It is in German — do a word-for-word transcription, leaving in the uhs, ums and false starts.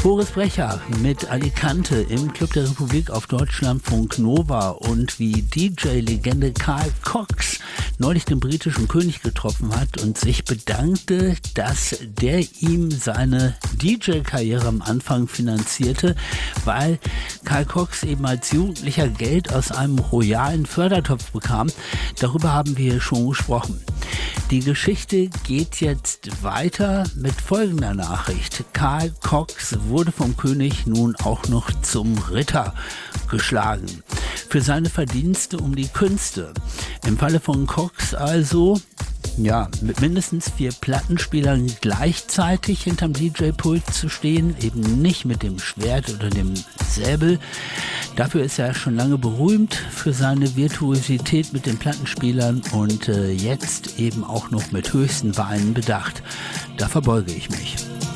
Boris Brecher mit Alicante im Club der Republik auf Deutschlandfunk Nova und wie D J-Legende Carl Cox neulich den britischen König getroffen hat und sich bedankte, dass der ihm seine D J-Karriere am Anfang finanzierte, weil Carl Cox eben als Jugendlicher Geld aus einem royalen Fördertopf bekam. Darüber haben wir schon gesprochen. Die Geschichte geht jetzt weiter mit folgender Nachricht. Carl Cox wurde vom König nun auch noch zum Ritter geschlagen. Für seine Verdienste um die Künste. Im Falle von Cox also, ja, mit mindestens vier Plattenspielern gleichzeitig hinterm D J-Pult zu stehen, eben nicht mit dem Schwert oder dem Säbel. Dafür ist er schon lange berühmt, für seine Virtuosität mit den Plattenspielern und äh, jetzt eben auch noch mit höchsten Weinen bedacht. Da verbeuge ich mich.